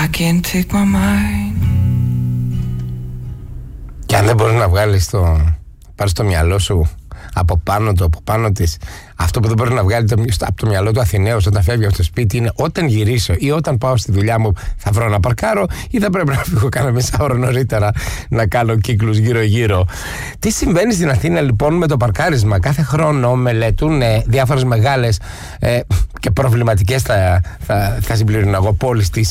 I can't take my mind. Και αν δεν μπορείς να βγάλεις πάρεις το μυαλό σου από πάνω της, αυτό που δεν μπορεί να βγάλει από το μυαλό του Αθηναίος όταν φεύγει από το σπίτι είναι όταν γυρίσω ή όταν πάω στη δουλειά μου θα βρω να παρκάρω ή θα πρέπει να φύγω κάνα μισάωρο νωρίτερα να κάνω κύκλους γύρω-γύρω. Τι συμβαίνει στην Αθήνα λοιπόν με το παρκάρισμα? Κάθε χρόνο μελετούν διάφορες μεγάλες και προβληματικές θα συμπληρώνω εγώ πόλεις της